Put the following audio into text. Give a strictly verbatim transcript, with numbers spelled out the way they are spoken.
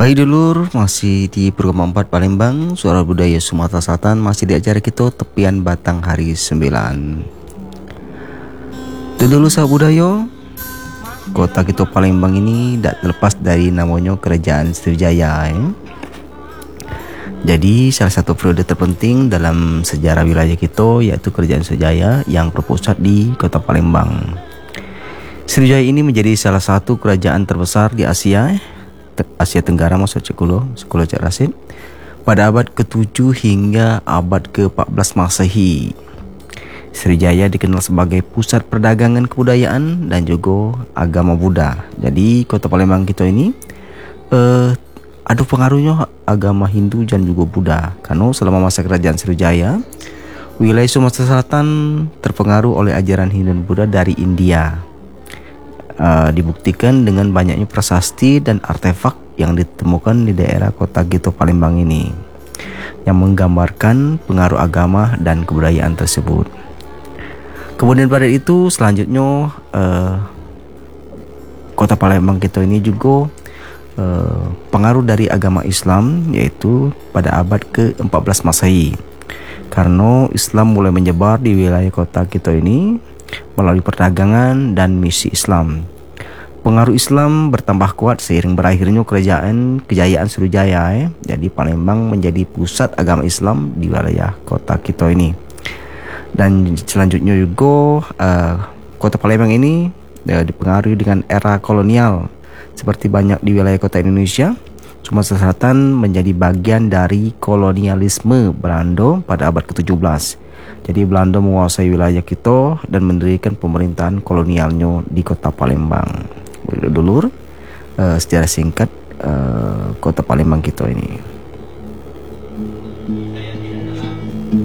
Baik dulur, masih di program empat Palembang, Suara Budaya Sumatera Selatan, masih di acara kita Tepian Batang Hari sembilan. Dulu sahabat budaya, kota kita Palembang ini tidak terlepas dari namanya Kerajaan Sriwijaya. Eh? Jadi salah satu periode terpenting dalam sejarah wilayah kita yaitu Kerajaan Sriwijaya yang berpusat di kota Palembang. Sriwijaya ini menjadi salah satu kerajaan terbesar di Asia. Asia Tenggara maksud Cekulo, Cekulo Cak Rasid pada abad ketujuh hingga abad ke-empat belas Masehi. Sriwijaya dikenal sebagai pusat perdagangan kebudayaan dan juga agama Buddha. Jadi kota Palembang kita ini eh, ada pengaruhnya agama Hindu dan juga Buddha. Karena selama masa kerajaan Sriwijaya, wilayah Sumatera Selatan terpengaruh oleh ajaran Hindu dan Buddha dari India. Uh, dibuktikan dengan banyaknya prasasti dan artefak yang ditemukan di daerah kota Gito Palembang ini yang menggambarkan pengaruh agama dan kebudayaan tersebut. Kemudian pada itu selanjutnya uh, kota Palembang kita ini juga uh, pengaruh dari agama Islam, yaitu pada abad ke-empat belas Masehi, karena Islam mulai menyebar di wilayah kota kita ini melalui perdagangan dan misi Islam. Pengaruh Islam bertambah kuat seiring berakhirnya kerajaan kejayaan Sriwijaya. Eh. Jadi Palembang menjadi pusat agama Islam di wilayah kota kita ini. Dan selanjutnya juga uh, kota Palembang ini uh, dipengaruhi dengan era kolonial. Seperti banyak di wilayah kota Indonesia, Sumatera Selatan menjadi bagian dari kolonialisme Belanda pada abad ke-tujuh belas. Jadi Belanda menguasai wilayah kita dan mendirikan pemerintahan kolonialnya di kota Palembang. Dulur, uh, secara singkat uh, kota Palembang kita ini.